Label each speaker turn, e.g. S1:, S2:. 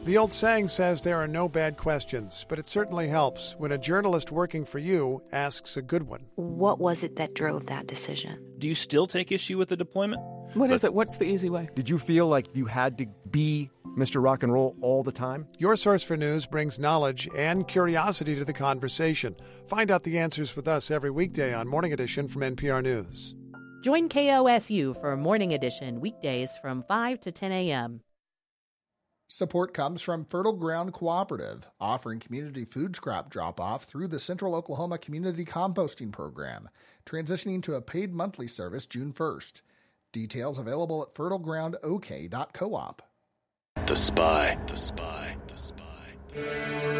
S1: The old saying says there are no bad questions, but it certainly helps when a journalist working for you asks a good one.
S2: What was it that drove that decision?
S3: Do you still take issue with the deployment?
S4: What is it? What's the easy way?
S5: Did you feel like you had to be Mr. Rock and Roll all the time?
S1: Your Source for News brings knowledge and curiosity to the conversation. Find out the answers with us every weekday on Morning Edition from NPR News.
S6: Join KOSU for Morning Edition weekdays from 5 to 10 a.m.
S7: Support comes from Fertile Ground Cooperative, offering community food scrap drop-off through the Central Oklahoma Community Composting Program, transitioning to a paid monthly service June 1st. Details available at fertilegroundok.coop.
S8: The Spy.